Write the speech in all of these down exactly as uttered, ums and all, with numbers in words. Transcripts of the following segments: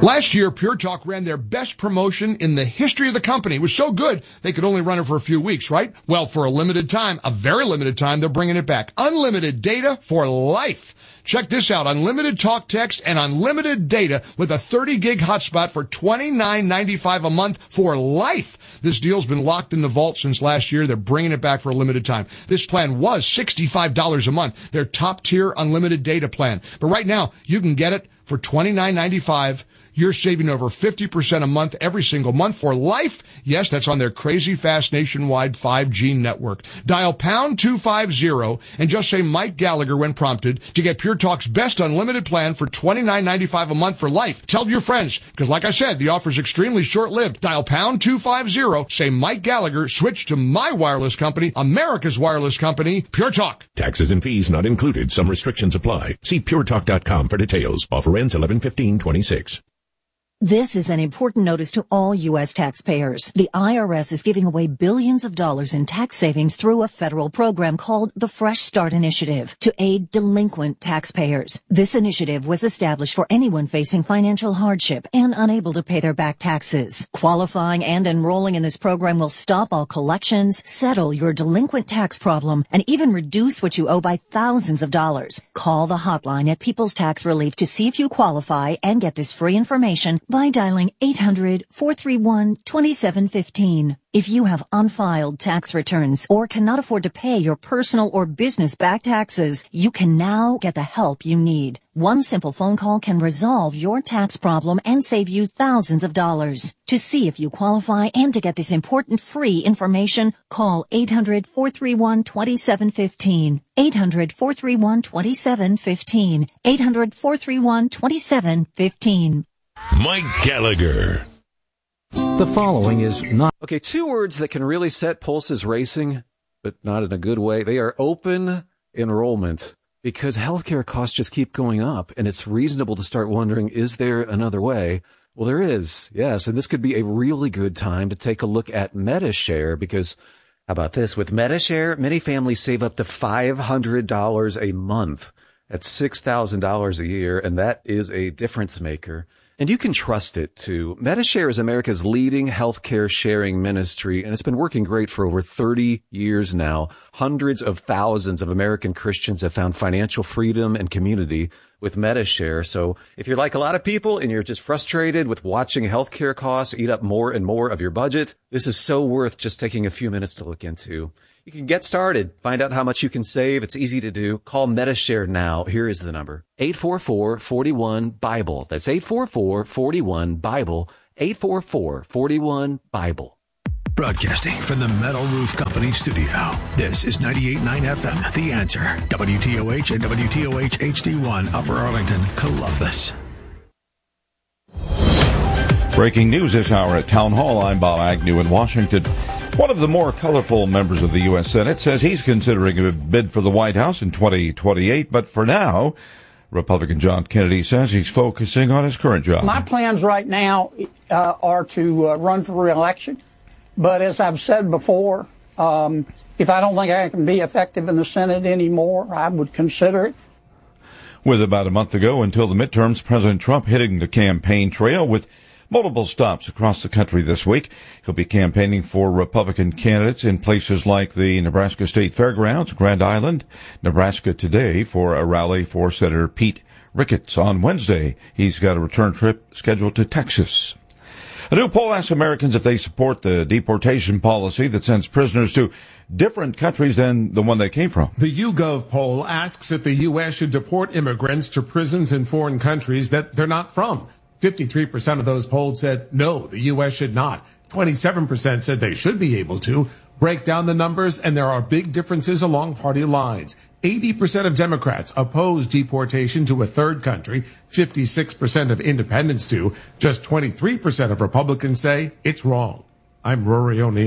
Last year, Pure Talk ran their best promotion in the history of the company. It was so good, they could only run it for a few weeks, right? Well, for a limited time, a very limited time, they're bringing it back. Unlimited data for life. Check this out. Unlimited talk, text, and unlimited data with a thirty gig hotspot for twenty-nine ninety-five a month for life. This deal's been locked in the vault since last year. They're bringing it back for a limited time. This plan was sixty-five dollars a month, their top-tier unlimited data plan. But right now, you can get it for twenty-nine ninety-five. You're saving over fifty percent a month every single month for life. Yes, that's on their crazy fast nationwide five G network. Dial pound two fifty and just say Mike Gallagher when prompted to get Pure Talk's best unlimited plan for twenty-nine ninety-five a month for life. Tell your friends, because like I said, the offer's extremely short-lived. Dial pound two fifty, say Mike Gallagher, switch to my wireless company, America's wireless company, Pure Talk. Taxes and fees not included. Some restrictions apply. See pure talk dot com for details. Offer ends eleven fifteen twenty-six. This is an important notice to all U S taxpayers. The I R S is giving away billions of dollars in tax savings through a federal program called the Fresh Start Initiative to aid delinquent taxpayers. This initiative was established for anyone facing financial hardship and unable to pay their back taxes. Qualifying and enrolling in this program will stop all collections, settle your delinquent tax problem, and even reduce what you owe by thousands of dollars. Call the hotline at People's Tax Relief to see if you qualify and get this free information by dialing eight hundred, four three one, two seven one five. If you have unfiled tax returns or cannot afford to pay your personal or business back taxes, you can now get the help you need. One simple phone call can resolve your tax problem and save you thousands of dollars. To see if you qualify and to get this important free information, call eight hundred, four three one, two seven one five. eight hundred, four three one, two seven one five. eight hundred, four three one, two seven one five. Mike Gallagher. The following is not... Okay, two words that can really set pulses racing, but not in a good way. They are open enrollment, because healthcare costs just keep going up, and it's reasonable to start wondering, is there another way? Well, there is, yes, and this could be a really good time to take a look at Medi-Share, because, how about this? With Medi-Share, many families save up to five hundred dollars a month. That's six thousand dollars a year, and that is a difference maker. And you can trust it, too. Medi-Share is America's leading healthcare sharing ministry, and it's been working great for over thirty years now. Hundreds of thousands of American Christians have found financial freedom and community with Medi-Share. So if you're like a lot of people and you're just frustrated with watching healthcare costs eat up more and more of your budget, this is so worth just taking a few minutes to look into. You can get started. Find out how much you can save. It's easy to do. Call Medi-Share now. Here is the number. eight four four, four one, BIBLE. That's eight four four, four one, BIBLE. eight four four, four one, BIBLE. Broadcasting from the Metal Roof Company studio. This is ninety-eight point nine F M, The Answer. W T O H and W T O H H D one, Upper Arlington, Columbus. Breaking news this hour at Town Hall. I'm Bob Agnew in Washington. One of the more colorful members of the U S Senate says he's considering a bid for the White House in twenty twenty-eight, but for now, Republican John Kennedy says he's focusing on his current job. My plans right now uh, are to uh, run for re-election, but as I've said before, um, if I don't think I can be effective in the Senate anymore, I would consider it. With about a month ago until the midterms, President Trump hitting the campaign trail with multiple stops across the country this week. He'll be campaigning for Republican candidates in places like the Nebraska State Fairgrounds, Grand Island, Nebraska today for a rally for Senator Pete Ricketts. On Wednesday, he's got a return trip scheduled to Texas. A new poll asks Americans if they support the deportation policy that sends prisoners to different countries than the one they came from. The YouGov poll asks if the U S should deport immigrants to prisons in foreign countries that they're not from. fifty-three percent of those polled said no, the U S should not. twenty-seven percent said they should be able to. Break down the numbers, and there are big differences along party lines. eighty percent of Democrats oppose deportation to a third country. fifty-six percent of independents do. Just twenty-three percent of Republicans say it's wrong. I'm Rory O'Neill.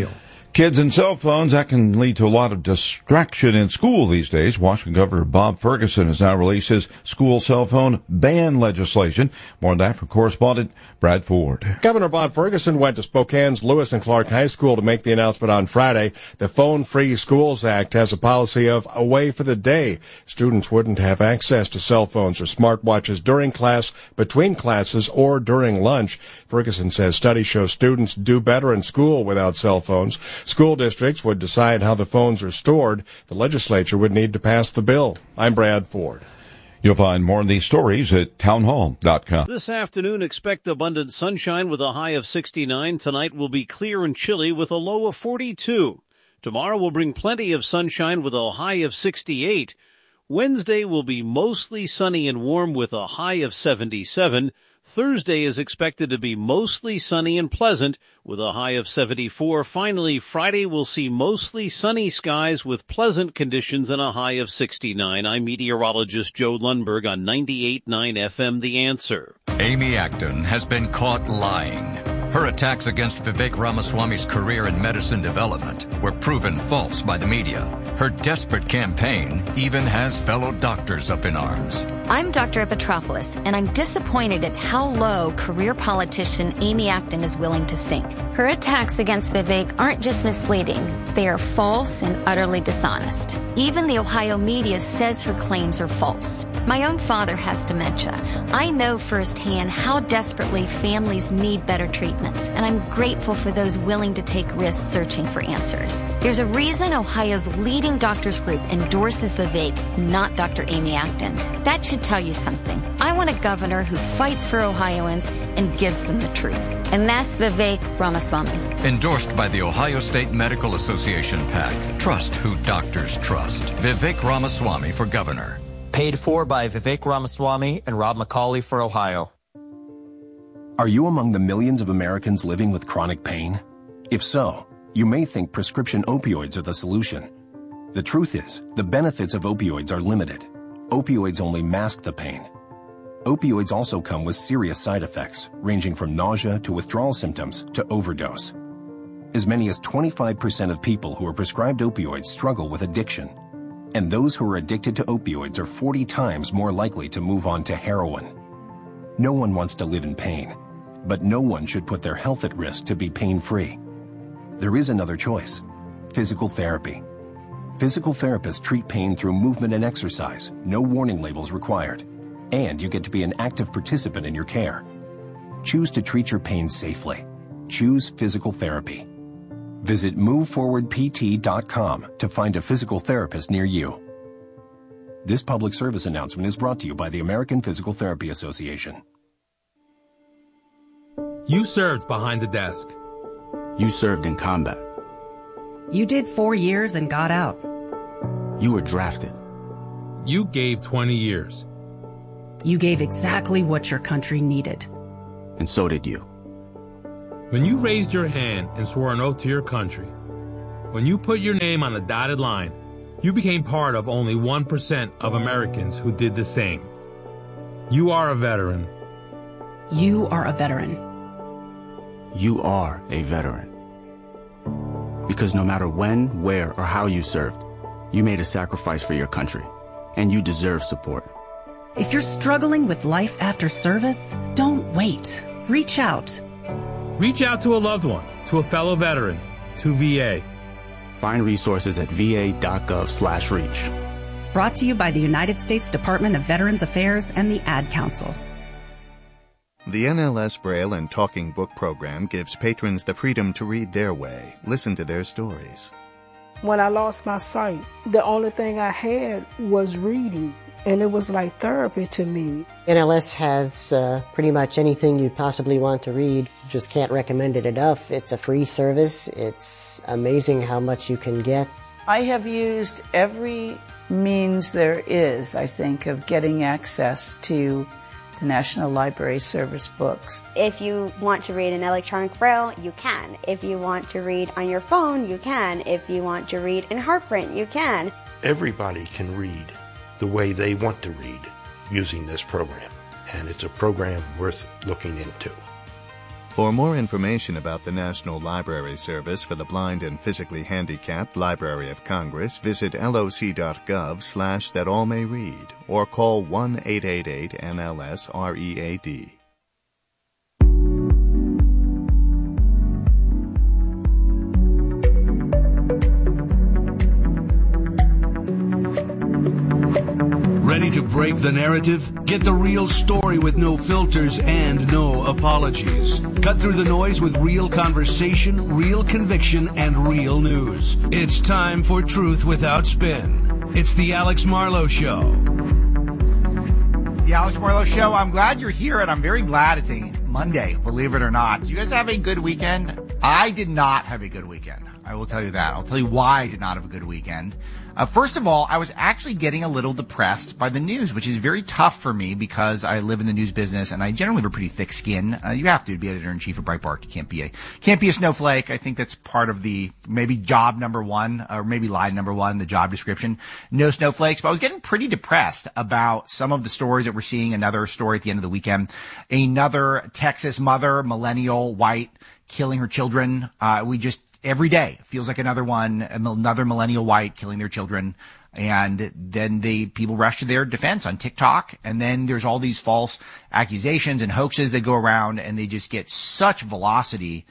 Kids and cell phones, that can lead to a lot of distraction in school these days. Washington Governor Bob Ferguson has now released his school cell phone ban legislation. More on that from correspondent Brad Ford. Governor Bob Ferguson went to Spokane's Lewis and Clark High School to make the announcement on Friday. The Phone Free Schools Act has a policy of away for the day. Students wouldn't have access to cell phones or smartwatches during class, between classes, or during lunch. Ferguson says studies show students do better in school without cell phones. School districts would decide how the phones are stored. The legislature would need to pass the bill. I'm Brad Ford. You'll find more of these stories at townhall dot com. This afternoon, expect abundant sunshine with a high of sixty-nine. Tonight will be clear and chilly with a low of forty-two. Tomorrow will bring plenty of sunshine with a high of sixty-eight. Wednesday will be mostly sunny and warm with a high of seventy-seven. Thursday is expected to be mostly sunny and pleasant with a high of seventy-four. Finally, Friday will see mostly sunny skies with pleasant conditions and a high of sixty-nine. I'm meteorologist Joe Lundberg on ninety-eight point nine F M The Answer. Amy Acton has been caught lying. Her attacks against Vivek Ramaswamy's career in medicine development were proven false by the media. Her desperate campaign even has fellow doctors up in arms. I'm Doctor Epitropoulos, and I'm disappointed at how low career politician Amy Acton is willing to sink. Her attacks against Vivek aren't just misleading. They are false and utterly dishonest. Even the Ohio media says her claims are false. My own father has dementia. I know firsthand how desperately families need better treatments, and I'm grateful for those willing to take risks searching for answers. There's a reason Ohio's leading doctors group endorses Vivek, not Doctor Amy Acton. That should tell you something. I want a governor who fights for Ohioans and gives them the truth. And that's Vivek Ramaswamy. Endorsed by the Ohio State Medical Association PAC. Trust who doctors trust. Vivek Ramaswamy for governor. Paid for by Vivek Ramaswamy and Rob McCauley for Ohio. Are you among the millions of Americans living with chronic pain? If so, you may think prescription opioids are the solution. The truth is, the benefits of opioids are limited. Opioids only mask the pain. Opioids also come with serious side effects, ranging from nausea to withdrawal symptoms to overdose. As many as twenty-five percent of people who are prescribed opioids struggle with addiction. And those who are addicted to opioids are forty times more likely to move on to heroin. No one wants to live in pain, but no one should put their health at risk to be pain-free. There is another choice: physical therapy. Physical therapists treat pain through movement and exercise, no warning labels required. And you get to be an active participant in your care. Choose to treat your pain safely. Choose physical therapy. Visit move forward p t dot com to find a physical therapist near you. This public service announcement is brought to you by the American Physical Therapy Association. You served behind the desk. You served in combat. You did four years and got out. You were drafted. You gave twenty years. You gave exactly what your country needed. And so did you. When you raised your hand and swore an oath to your country, when you put your name on a dotted line, you became part of only one percent of Americans who did the same. You are a veteran. You are a veteran. You are a veteran. Because no matter when, where, or how you served, you made a sacrifice for your country, and you deserve support. If you're struggling with life after service, don't wait. Reach out. Reach out to a loved one, to a fellow veteran, to V A. Find resources at v a dot gov slash reach. Brought to you by the United States Department of Veterans Affairs and the Ad Council. The N L S Braille and Talking Book program gives patrons the freedom to read their way, listen to their stories. When I lost my sight, the only thing I had was reading, and it was like therapy to me. N L S has uh, pretty much anything you possibly want to read. Just can't recommend it enough. It's a free service. It's amazing how much you can get. I have used every means there is, I think, of getting access to the National Library Service books. If you want to read in electronic braille, you can. If you want to read on your phone, you can. If you want to read in HeartPrint, you can. Everybody can read the way they want to read using this program, and it's a program worth looking into. For more information about the National Library Service for the Blind and Physically Handicapped Library of Congress, visit loc.gov slash that all may read or call one eight eight eight N L S R E A D. Ready to break the narrative? Get the real story with no filters and no apologies. Cut through the noise with real conversation, real conviction, and real news. It's time for Truth Without Spin. It's the Alex Marlowe Show. It's the Alex Marlowe Show. I'm glad you're here, and I'm very glad it's a Monday, believe it or not. Did you guys have a good weekend? I did not have a good weekend. I will tell you that. I'll tell you why I did not have a good weekend. Uh, first of all, I was actually getting a little depressed by the news, which is very tough for me because I live in the news business and I generally have a pretty thick skin. Uh, you have to be editor-in-chief of Breitbart. You can't be a, can't be a snowflake. I think that's part of the, maybe job number one, or maybe line number one, the job description. No snowflakes. But I was getting pretty depressed about some of the stories that we're seeing. Another story at the end of the weekend. Another Texas mother, millennial, white, killing her children. Uh, we just, every day feels like another one, another millennial white killing their children. And then they, people rush to their defense on TikTok. And then there's all these false accusations and hoaxes that go around, and they just get such velocity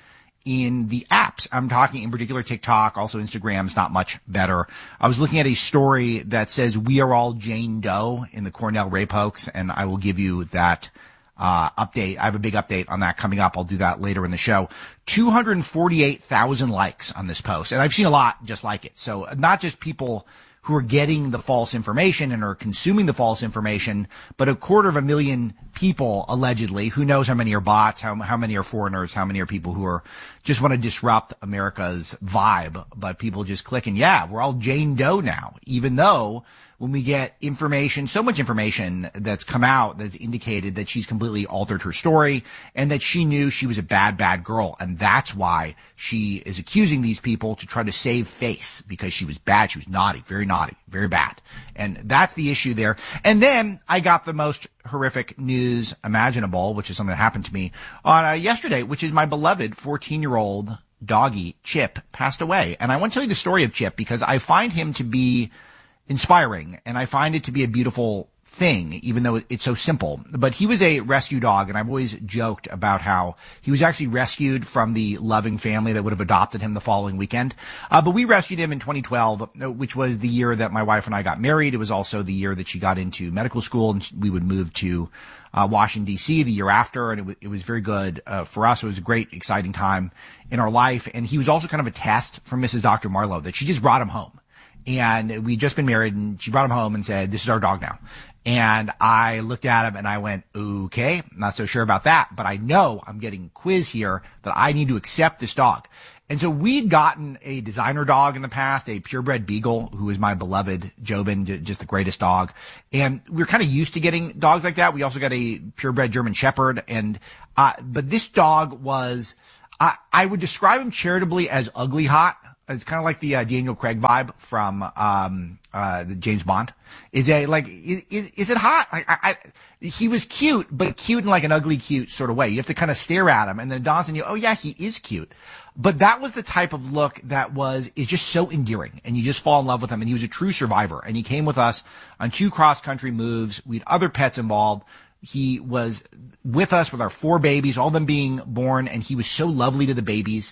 in the apps. I'm talking in particular TikTok, also Instagram's not much better. I was looking at a story that says we are all Jane Doe in the Cornell rape hoax, and I will give you that Uh, update. I have a big update on that coming up. I'll do that later in the show. two hundred forty-eight thousand likes on this post. And I've seen a lot just like it. So not just people who are getting the false information and are consuming the false information, but a quarter of a million people, allegedly. Who knows how many are bots, how, how many are foreigners, how many are people who are just want to disrupt America's vibe. But people just clicking, yeah, we're all Jane Doe now, even though when we get information, so much information that's come out that's indicated that she's completely altered her story and that she knew she was a bad, bad girl. And that's why she is accusing these people to try to save face, because she was bad. She was naughty, very naughty, very bad. And that's the issue there. And then I got the most horrific news imaginable, which is something that happened to me on uh, yesterday, which is my beloved fourteen-year-old doggy, Chip, passed away. And I want to tell you the story of Chip because I find him to be inspiring, and I find it to be a beautiful thing, even though it's so simple. But he was a rescue dog, and I've always joked about how he was actually rescued from the loving family that would have adopted him the following weekend. Uh, but we rescued him in twenty twelve, which was the year that my wife and I got married. It was also the year that she got into medical school, and we would move to uh, Washington, D C the year after, and it, w- it was very good uh, for us. It was a great, exciting time in our life. And he was also kind of a test from Missus Doctor Marlowe, that she just brought him home. And we'd just been married, and she brought him home and said, this is our dog now. And I looked at him and I went, okay, not so sure about that, but I know I'm getting quiz here that I need to accept this dog. And so we'd gotten a designer dog in the past, a purebred beagle, who is my beloved Jobin, just the greatest dog. And we were kind of used to getting dogs like that. We also got a purebred German Shepherd. And, uh, but this dog was, I, I would describe him charitably as ugly hot. It's kind of like the uh, Daniel Craig vibe from um uh the James Bond. Is a like is is it hot? Like I, I he was cute, but cute in like an ugly cute sort of way. You have to kind of stare at him, and then it dawns on you, oh yeah, he is cute. But that was the type of look that was is just so endearing, and you just fall in love with him. And he was a true survivor, and he came with us on two cross country moves. We had other pets involved. He was with us with our four babies, all of them being born, and he was so lovely to the babies.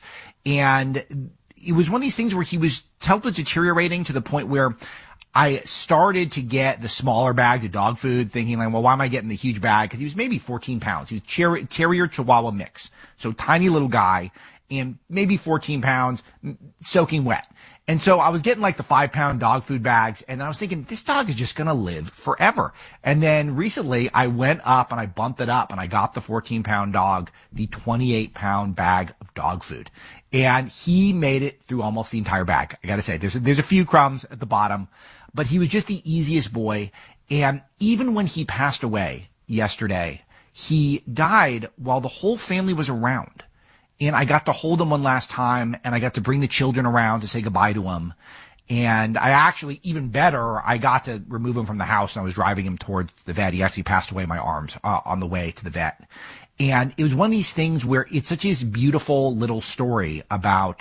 And it was one of these things where he was helped deteriorating to the point where I started to get the smaller bags of dog food, thinking like, well, why am I getting the huge bag? Because he was maybe fourteen pounds. He was ter- terrier Chihuahua mix. So tiny little guy, and maybe fourteen pounds, soaking wet. And so I was getting like the five pound dog food bags, and I was thinking, this dog is just going to live forever. And then recently I went up and I bumped it up, and I got the fourteen pound dog the twenty-eight pound bag of dog food. And he made it through almost the entire bag. I got to say, there's a, there's a few crumbs at the bottom, but he was just the easiest boy. And even when he passed away yesterday, he died while the whole family was around. And I got to hold him one last time, and I got to bring the children around to say goodbye to him. And I actually, even better, I got to remove him from the house and I was driving him towards the vet. He actually passed away in my arms uh, on the way to the vet. And it was one of these things where it's such a beautiful little story about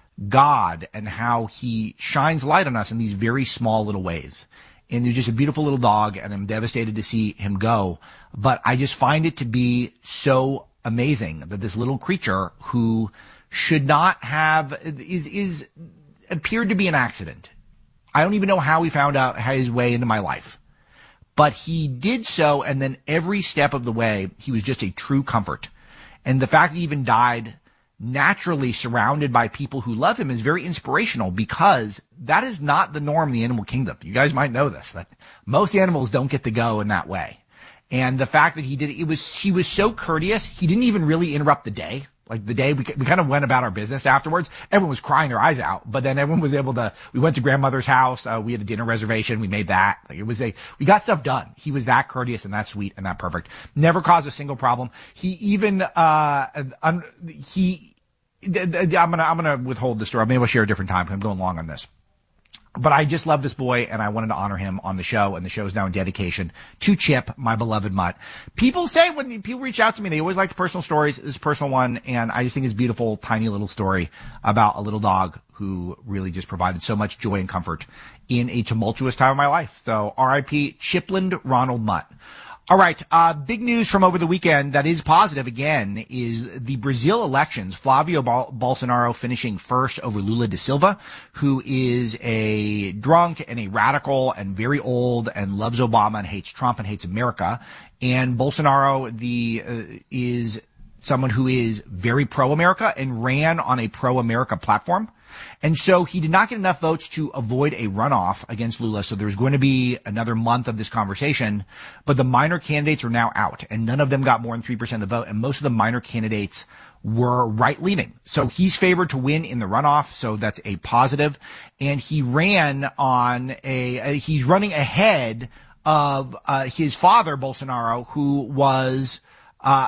God and how he shines light on us in these very small little ways. And there's just a beautiful little dog, and I'm devastated to see him go. But I just find it to be so amazing that this little creature who should not have, is, is, appeared to be an accident. I don't even know how he found out his way into my life. But he did so, and then every step of the way, he was just a true comfort. And the fact that he even died naturally surrounded by people who love him is very inspirational, because that is not the norm in the animal kingdom. You guys might know this, that most animals don't get to go in that way. And the fact that he did, it was, he was so courteous. He didn't even really interrupt the day. Like the day we, we kind of went about our business afterwards. Everyone was crying their eyes out, but then everyone was able to, we went to grandmother's house. Uh, we had a dinner reservation. We made that. Like it was a, we got stuff done. He was that courteous and that sweet and that perfect. Never caused a single problem. He even, uh, un, he, I'm gonna, I'm gonna withhold the story. Maybe I'll share a different time. I'm going long on this. But I just love this boy, and I wanted to honor him on the show, and the show is now in dedication to Chip, my beloved mutt. People say, when people reach out to me, they always like the personal stories. This is a personal one, and I just think it's a beautiful, tiny little story about a little dog who really just provided so much joy and comfort in a tumultuous time of my life. So R I P Chipland Ronald Mutt. All right. Uh, big news from over the weekend that is positive again is the Brazil elections. Flavio Bol- Bolsonaro finishing first over Lula da Silva, who is a drunk and a radical and very old and loves Obama and hates Trump and hates America. And Bolsonaro, the, uh, is someone who is very pro-America and ran on a pro-America platform. And so he did not get enough votes to avoid a runoff against Lula. So there's going to be another month of this conversation. But the minor candidates are now out, and none of them got more than three percent of the vote. And most of the minor candidates were right-leaning. So he's favored to win in the runoff. So that's a positive. And he ran on a, uh, he's running ahead of uh, his father, Bolsonaro, who was uh,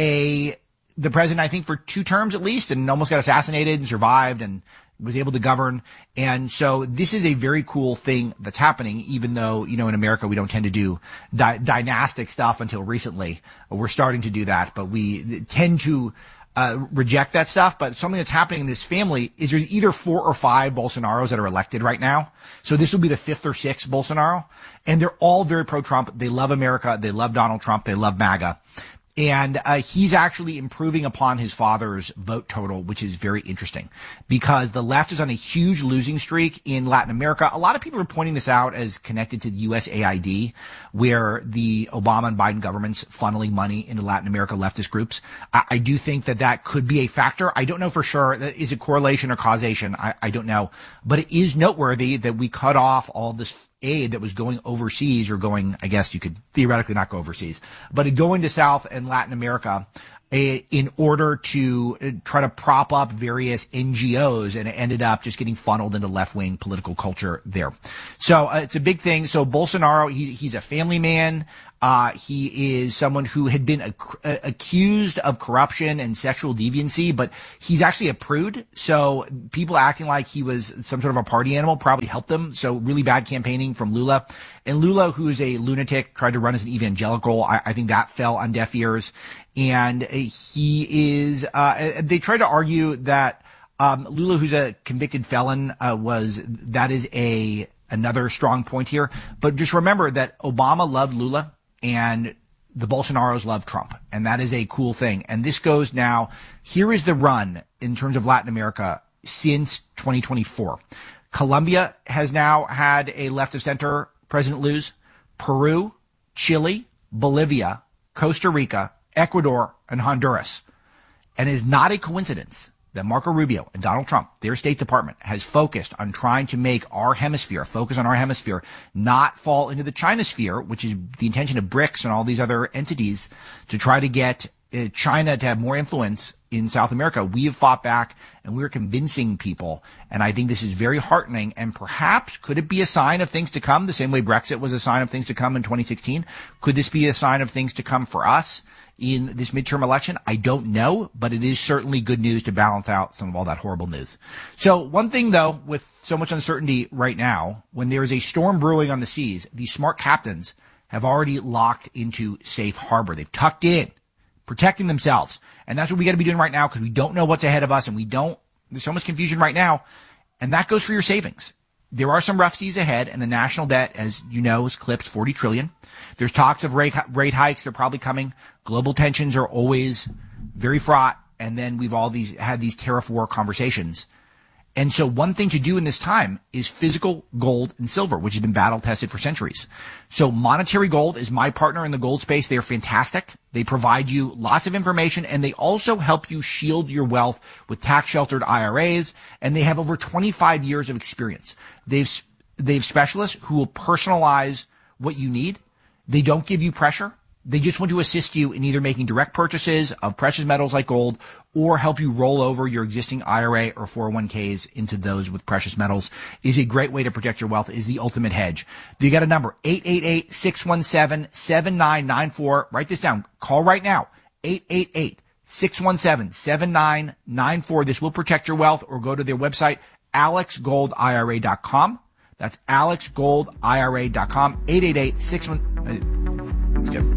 a, the president, I think, for two terms at least, and almost got assassinated and survived and was able to govern. And so this is a very cool thing that's happening, even though, you know, in America, we don't tend to do di- dynastic stuff until recently. We're starting to do that, but we tend to uh, reject that stuff. But something that's happening in this family is there's either four or five Bolsonaros that are elected right now. So this will be the fifth or sixth Bolsonaro. And they're all very pro-Trump. They love America. They love Donald Trump. They love MAGA. And uh, he's actually improving upon his father's vote total, which is very interesting because the left is on a huge losing streak in Latin America. A lot of people are pointing this out as connected to the U S A I D, where the Obama and Biden government's funneling money into Latin America leftist groups. I, I do think that that could be a factor. I don't know for sure. Is it correlation or causation? I, I don't know. But it is noteworthy that we cut off all this aid that was going overseas or going, I guess you could theoretically not go overseas, but going to South and Latin America in order to try to prop up various N G Os, and it ended up just getting funneled into left-wing political culture there. So uh, it's a big thing. So Bolsonaro, he, he's a family man. Uh, he is someone who had been ac- uh, accused of corruption and sexual deviancy, but he's actually a prude. So people acting like he was some sort of a party animal probably helped them. So really bad campaigning from Lula. And Lula, who is a lunatic, tried to run as an evangelical. I, I think that fell on deaf ears. And he is, uh, they tried to argue that, um, Lula, who's a convicted felon, uh, was, that is a, another strong point here. But just remember that Obama loved Lula and the Bolsonaros love Trump. And that is a cool thing. And this goes now, here is the run in terms of Latin America since twenty twenty-four. Colombia has now had a left of center president lose. Peru, Chile, Bolivia, Costa Rica, Ecuador, and Honduras. And it is not a coincidence that Marco Rubio and Donald Trump, their State Department, has focused on trying to make our hemisphere, focus on our hemisphere, not fall into the China sphere, which is the intention of BRICS and all these other entities to try to get uh, China to have more influence in South America. We have fought back and we're convincing people. And I think this is very heartening. And perhaps could it be a sign of things to come? The same way Brexit was a sign of things to come in twenty sixteen. Could this be a sign of things to come for us in this midterm election? I don't know, but it is certainly good news to balance out some of all that horrible news. So one thing though, with so much uncertainty right now, when there is a storm brewing on the seas, these smart captains have already locked into safe harbor. They've tucked in, protecting themselves. And that's what we got to be doing right now because we don't know what's ahead of us and we don't, there's so much confusion right now. And that goes for your savings. There are some rough seas ahead and the national debt, as you know, has clipped forty trillion dollars. There's talks of rate, rate hikes. They're probably coming. Global tensions are always very fraught. And then we've all these had these tariff war conversations. And so one thing to do in this time is physical gold and silver, which has been battle tested for centuries. So Monetary Gold is my partner in the gold space. They are fantastic. They provide you lots of information and they also help you shield your wealth with tax sheltered I R As. And they have over twenty-five years of experience. They've, they've specialists who will personalize what you need. They don't give you pressure. They just want to assist you in either making direct purchases of precious metals like gold or help you roll over your existing I R A or four oh one k's into those with precious metals. It is a great way to protect your wealth. It is the ultimate hedge. You got a number, eight eight eight, six one seven, seven nine nine four. Write this down. Call right now, eight eight eight, six one seven, seven nine nine four. This will protect your wealth, or go to their website, alex gold I R A dot com. That's alex gold I R A dot com, eight eight eight, six one. Let's go.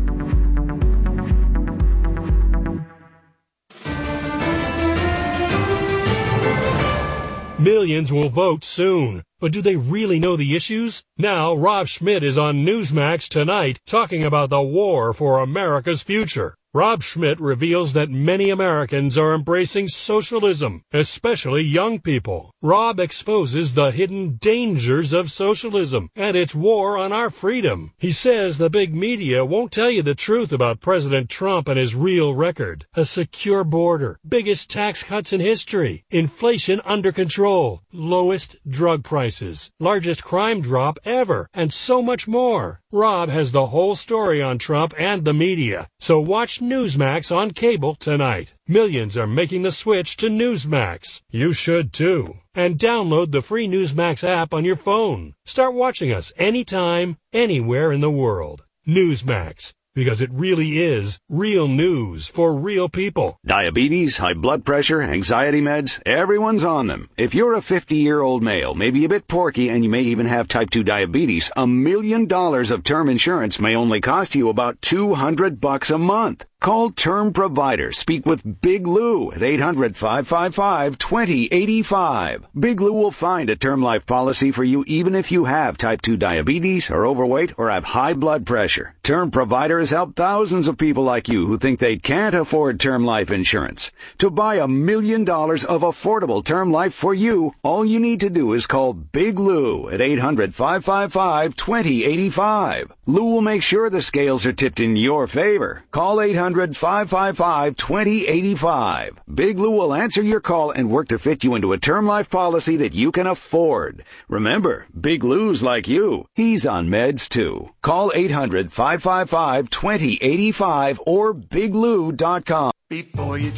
Millions will vote soon, but do they really know the issues? Now, Rob Schmitt is on Newsmax tonight talking about the war for America's future. Rob Schmitt reveals that many Americans are embracing socialism, especially young people. Rob exposes the hidden dangers of socialism and its war on our freedom. He says the big media won't tell you the truth about President Trump and his real record. A secure border, biggest tax cuts in history, inflation under control, lowest drug prices, largest crime drop ever, and so much more. Rob has the whole story on Trump and the media, so watch Newsmax on cable tonight. Millions are making the switch to Newsmax. You should too. And download the free Newsmax app on your phone. Start watching us anytime, anywhere in the world. Newsmax. Because it really is real news for real people. Diabetes, high blood pressure, anxiety meds, everyone's on them. If you're a fifty-year-old male, maybe a bit porky, and you may even have type two diabetes, a million dollars of term insurance may only cost you about two hundred bucks a month. Call Term Provider. Speak with Big Lou at eight hundred, five five five, two zero eight five. Big Lou will find a term life policy for you even if you have type two diabetes, are overweight, or have high blood pressure. Term Provider has helped thousands of people like you who think they can't afford term life insurance. To buy a million dollars of affordable term life for you, all you need to do is call Big Lou at eight hundred, five five five, two zero eight five. Lou will make sure the scales are tipped in your favor. Call eight hundred, five five five, two zero eight five. Big Lou will answer your call and work to fit you into a term life policy that you can afford. Remember, Big Lou's like you. He's on meds too. Call eight hundred, five five five, two zero eight five or big lou dot com. Before you